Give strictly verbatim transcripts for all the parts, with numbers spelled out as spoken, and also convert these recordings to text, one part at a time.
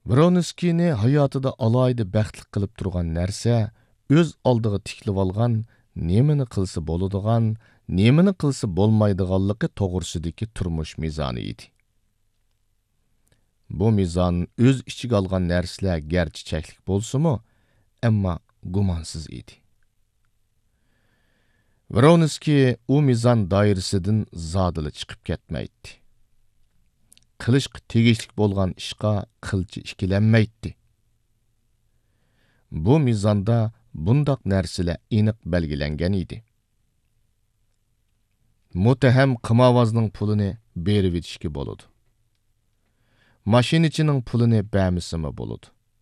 Vronskiyni hayotida alayda baxtli qilib turgan narsa o'z oldiga tiklib olgan, nemani qilsa bo'ladigan, nemani qilsa bo'lmaydiganligi to'g'risidagi turmush mizoni edi. Bu mizon o'z ichiga olgan narsalar garchi cheklik bo'lsa-mu, ammo gumonsiz edi. Vronskiy u mizon doirasidan zodili chiqib ketmaydi. Qilishqa tegishlik bo'lgan ishqa qilchi ikkilanmaydi. Bu mizonda bundoq narsalar aniq belgilangan edi. Muttaham qimavozning pulini berib etishga bo'ladi. Mashinachining pulini bermasimi bo'ladi.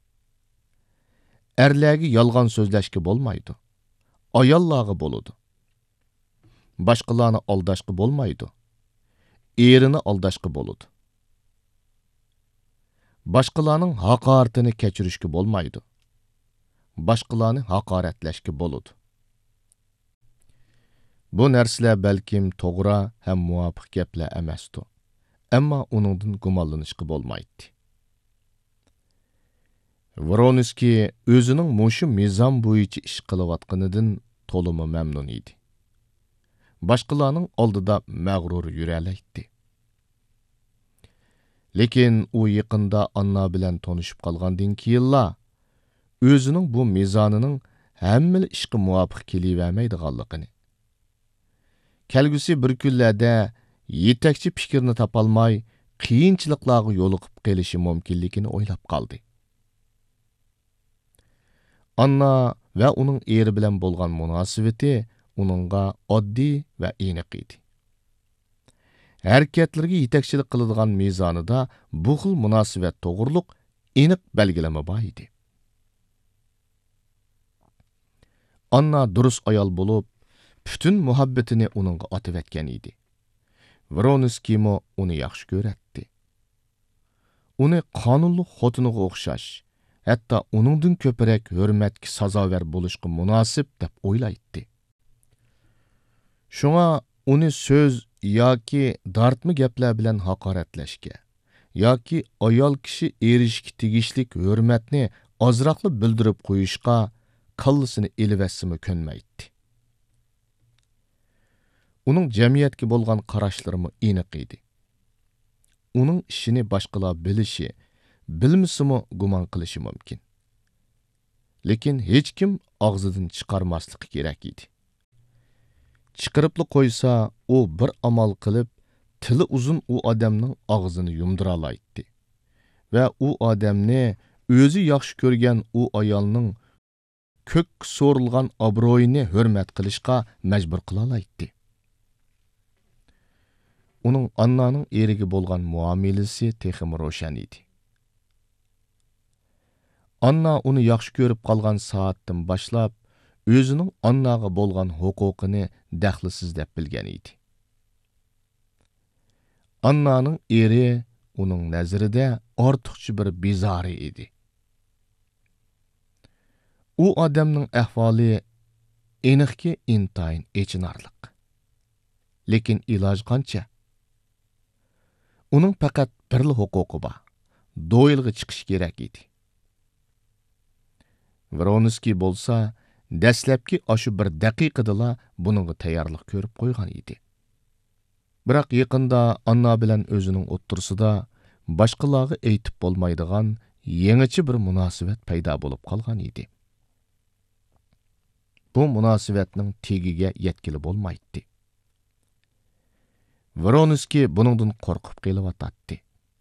Erlarga yolg'on so'zlashga bo'lmaydi. Ayollarga bo'ladi. Boshqalarni aldashga bo'lmaydi. Erini aldashga bo'ladi. Başqalarning haqoratini kechirishga bo'lmaydi. Başqalarni haqoratlashga bo'ladi. Bu narsalar balkim to'g'ri ham muvofiq gaplar emasdi. Ammo uningdan gumonlanishga bo'lmaydi. Vronskiy o'zining mushu mizon bo'yicha ish qilayotganidan to'limi mamnun edi. Başqalarning oldida mag'rur yuralaydi. Lekin u yaqinda Anna bilan tanishib qolgandan keyinla o'zining bu mizonining hamma ishga muvofiq kelavermaydiganligini, kelgusi bir kunlarda yetakchi fikrni topolmay qiyinchiliklarga yo'liqib qolishi mumkinligini o'ylab qoldi. Anna va uning eri bilan bo'lgan munosabati uningga oddiy va aniq edi. Hareketlerge yetakçilik qiladigan mizonida bu xil munosabat to'g'riliq aniq belgilama bor edi. Anna durust ayol bo'lib, bütün muhabbatini uningga otib etgan edi. Vronskiy mo uni yaxshi ko'ratdi. Uni qonunli xotiniga o'xshash, hatto uningdan ko'proq hurmatga sazovar bo'lishga munosib deb o'ylaydi. Shunga uni so'z yoki dartmi gaplar bilan haqoratlashga yoki ayol kishi erishga tegishlik hurmatni ozroqli bildirib qo'yishga qallasini elivassimi ko'nmaydi. Uning jamiyatga bo'lgan qarashlari aniq edi. Uning ishini boshqalar bilishi, bilmasimi gumon qilishi mumkin. Lekin hech kim og'zidan chiqarmasligi kerak edi. Chiqiribli qo'ysa, u bir amal qilib, tili uzun u odamning og'zini yumdira olaydi. Va u odamni o'zi yaxshi ko'rgan u ayolning ko'k so'rilgan obro'yini hurmat qilishga majbur qila olaydi. Uning Annaning eriga bo'lgan muomalasi texim ro'shan edi. Anna uni yaxshi ko'rib qolgan soatdan boshlab o'zining Annaga bo'lgan huquqini daxlisiz deb bilgan edi. Annaning eri uning nazarida ortiqcha bir bezori edi. U odamning ahvoli aniqki intayin echinarliq. Lekin iloj qancha? Uning faqat bir huquqi bor. Do'yilga chiqish kerak edi. Vronskiy bo'lsa, dastlabki ashu bir daqiqadala buningga tayyorlik ko'rib qo'ygan edi. Biroq yaqinda Anna bilan o'zining o'ttirsida boshqalarga aytib bo'lmaydigan yangicha bir munosabat paydo bo'lib qolgan edi. Bu munosabatning tegiga yetkili bo'lmaydi. Vronskiy buningdan qo'rqib qelyotdi.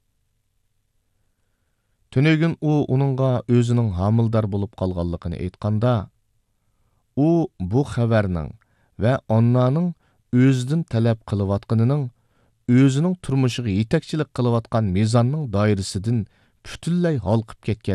Tünügün u uningga o'zining homildor bo'lib qolganligini aytganda, u bu xabarning va Annaning o'zidan talab qilayotganining o'zining turmushiga yetakchilik qilayotgan mizonning doirasidan butunlay halqib ketgan